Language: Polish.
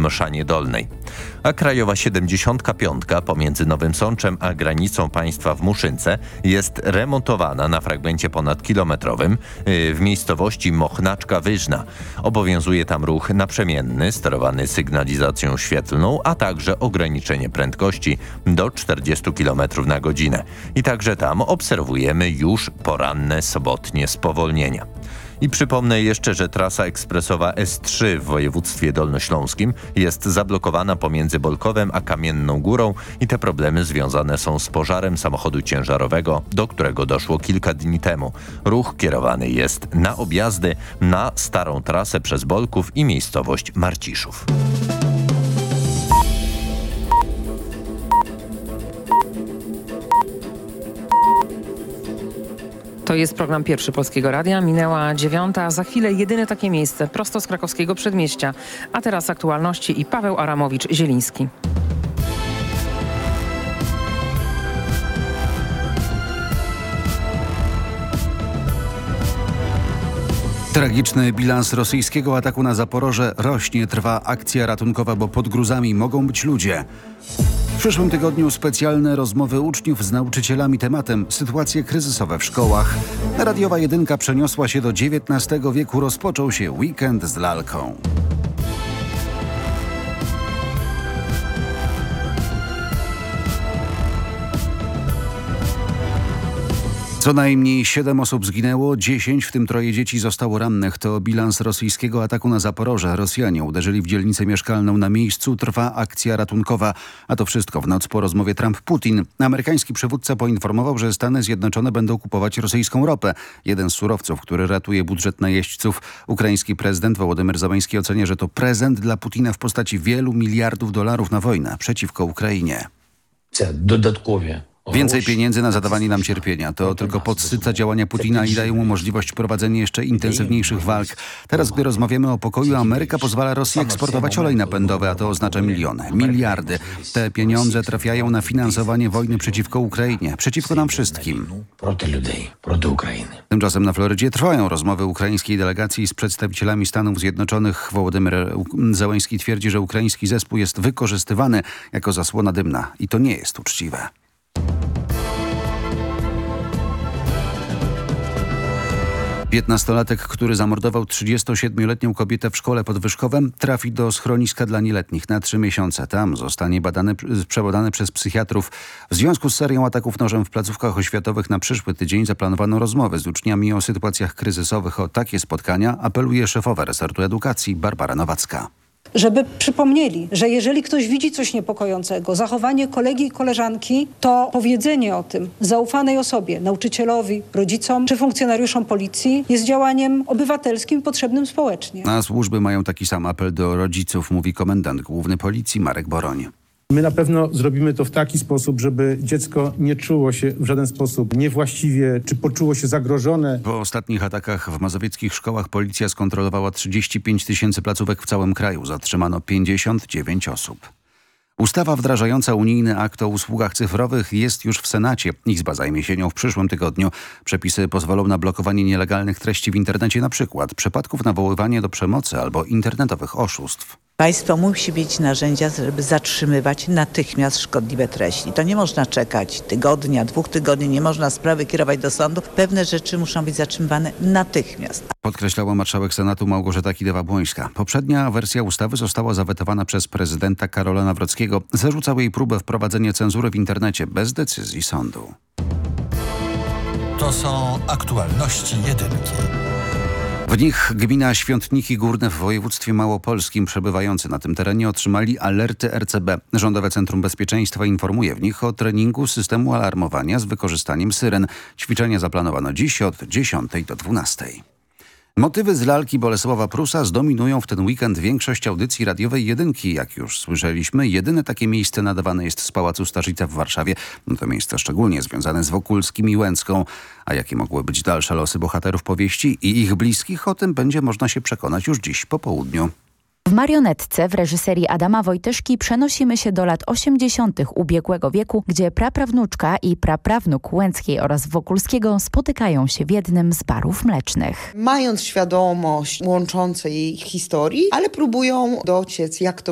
Mszanie Dolnej. A krajowa 75 pomiędzy Nowym Sączem a granicą państwa w Muszynce jest remontowana na fragmencie ponadkilometrowym w miejscowości Mochnaczka Wyżna. Obowiązuje tam ruch naprzemienny, sterowany sygnalizacją świetlną, a także ograniczenie prędkości do 40 km na godzinę. I także tam obserwujemy już poranne sobotnie spowolnienia. I przypomnę jeszcze, że trasa ekspresowa S3 w województwie dolnośląskim jest zablokowana pomiędzy Bolkowem a Kamienną Górą i te problemy związane są z pożarem samochodu ciężarowego, do którego doszło kilka dni temu. Ruch kierowany jest na objazdy na starą trasę przez Bolków i miejscowość Marciszów. To jest program Pierwszy Polskiego Radia. Minęła 9:00, za chwilę jedyne takie miejsce prosto z krakowskiego przedmieścia. A teraz aktualności i Paweł Aramowicz-Zieliński. Tragiczny bilans rosyjskiego ataku na Zaporoże rośnie. Trwa akcja ratunkowa, bo pod gruzami mogą być ludzie. W przyszłym tygodniu specjalne rozmowy uczniów z nauczycielami tematem sytuacje kryzysowe w szkołach. Radiowa Jedynka przeniosła się do XIX wieku. Rozpoczął się weekend z lalką. Co najmniej 7 osób zginęło, 10, w tym 3 dzieci zostało rannych. To bilans rosyjskiego ataku na Zaporoże. Rosjanie uderzyli w dzielnicę mieszkalną. Na miejscu trwa akcja ratunkowa. A to wszystko w noc po rozmowie Trump-Putin. Amerykański przywódca poinformował, że Stany Zjednoczone będą kupować rosyjską ropę. Jeden z surowców, który ratuje budżet najeźdźców. Ukraiński prezydent Wołodymyr Zełenski ocenia, że to prezent dla Putina w postaci wielu miliardów dolarów na wojnę przeciwko Ukrainie. Więcej pieniędzy na zadawanie nam cierpienia. To tylko podsyca działania Putina i daje mu możliwość prowadzenia jeszcze intensywniejszych walk. Teraz, gdy rozmawiamy o pokoju, Ameryka pozwala Rosji eksportować olej napędowy, a to oznacza miliony, miliardy. Te pieniądze trafiają na finansowanie wojny przeciwko Ukrainie, przeciwko nam wszystkim. Tymczasem na Florydzie trwają rozmowy ukraińskiej delegacji z przedstawicielami Stanów Zjednoczonych. Wołodymyr Zełenski twierdzi, że ukraiński zespół jest wykorzystywany jako zasłona dymna i to nie jest uczciwe. 15-latek, który zamordował 37-letnią kobietę w szkole pod Wyszkowem, trafi do schroniska dla nieletnich na 3 miesiące. Tam zostanie przebadany przez psychiatrów. W związku z serią ataków nożem w placówkach oświatowych na przyszły tydzień zaplanowano rozmowy z uczniami o sytuacjach kryzysowych. O takie spotkania apeluje szefowa resortu edukacji Barbara Nowacka. Żeby przypomnieli, że jeżeli ktoś widzi coś niepokojącego, zachowanie kolegi i koleżanki, to powiedzenie o tym zaufanej osobie, nauczycielowi, rodzicom czy funkcjonariuszom policji jest działaniem obywatelskim potrzebnym społecznie. A służby mają taki sam apel do rodziców, mówi komendant główny policji Marek Boroń. My na pewno zrobimy to w taki sposób, żeby dziecko nie czuło się w żaden sposób niewłaściwie, czy poczuło się zagrożone. Po ostatnich atakach w mazowieckich szkołach policja skontrolowała 35 000 placówek w całym kraju. Zatrzymano 59 osób. Ustawa wdrażająca unijny akt o usługach cyfrowych jest już w Senacie. Izba zajmie się nią w przyszłym tygodniu. Przepisy pozwolą na blokowanie nielegalnych treści w internecie, na przykład przypadków nawoływania do przemocy albo internetowych oszustw. Państwo musi mieć narzędzia, żeby zatrzymywać natychmiast szkodliwe treści. To nie można czekać tygodnia, 2 tygodni, nie można sprawy kierować do sądu. Pewne rzeczy muszą być zatrzymywane natychmiast. Podkreślała marszałek Senatu Małgorzata Kidawa-Błońska. Poprzednia wersja ustawy została zawetowana przez prezydenta Karola Nawrockiego. Zarzucał jej próbę wprowadzenia cenzury w internecie bez decyzji sądu. To są aktualności Jedynki. W nich gmina Świątniki Górne w województwie małopolskim. Przebywający na tym terenie otrzymali alerty RCB. Rządowe Centrum Bezpieczeństwa informuje w nich o treningu systemu alarmowania z wykorzystaniem syren. Ćwiczenia zaplanowano dziś od 10 do 12. Motywy z lalki Bolesława Prusa zdominują w ten weekend większość audycji radiowej Jedynki. Jak już słyszeliśmy, jedyne takie miejsce nadawane jest z Pałacu Starzyca w Warszawie. To miejsce szczególnie związane z Wokulskim i Łęcką. A jakie mogły być dalsze losy bohaterów powieści i ich bliskich, o tym będzie można się przekonać już dziś po południu. W Marionetce w reżyserii Adama Wojtyszki przenosimy się do lat 80. ubiegłego wieku, gdzie praprawnuczka i praprawnuk Łęckiej oraz Wokulskiego spotykają się w jednym z barów mlecznych. Mając świadomość łączącej ich historii, ale próbują dociec, jak to